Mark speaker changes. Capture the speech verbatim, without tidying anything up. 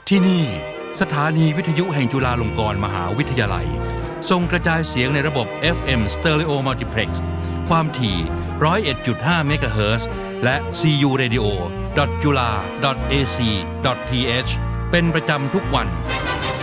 Speaker 1: ที่นี่สถานีวิทยุแห่งจุฬาลงกรณ์มหาวิทยาลัยส่งกระจายเสียงในระบบ เอฟ เอ็ม Stereo Multiplex ความถี่ หนึ่งศูนย์เอ็ดจุดห้า เมกะเฮิรตซ์ และ ซี ยู Radio ดอท จุฬา ดอท เอ ซี ดอท ที เอช เป็นประจำทุกวัน